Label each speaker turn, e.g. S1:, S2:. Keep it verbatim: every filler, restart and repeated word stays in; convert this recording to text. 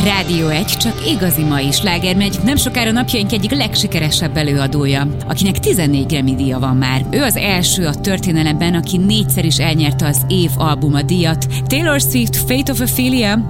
S1: Rádió egy, csak igazi mai sláger megy, nem sokára napjaink egyik legsikeresebb előadója, akinek tizennégy Grammy-díja van már. Ő az első a történelemben, aki négyszer is elnyerte az év albuma díjat. Taylor Swift, Fate of Ophelia,